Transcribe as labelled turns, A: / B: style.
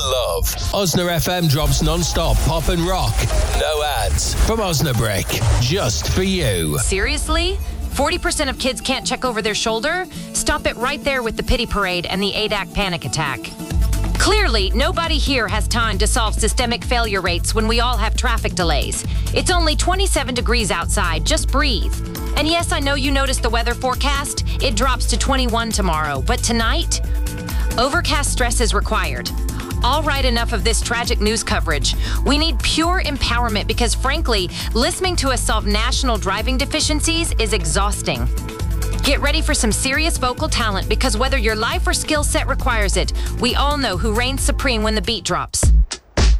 A: love. Osna FM drops non-stop pop and rock. No ads. From Osnabrick. Just for you.
B: Seriously? 40% of kids can't check over their shoulder? Stop it right there with the pity parade and the ADAC panic attack. Clearly, nobody here has time to solve systemic failure rates when we all have traffic delays. It's only 27 degrees outside. Just breathe. And yes, I know you noticed the weather forecast. It drops to 21 tomorrow. But tonight, overcast stress is required. All right, enough of this tragic news coverage. We need pure empowerment because, frankly, listening to us solve national driving deficiencies is exhausting. Get ready for some serious vocal talent because whether your life or skill set requires it, we all know who reigns supreme when the beat drops.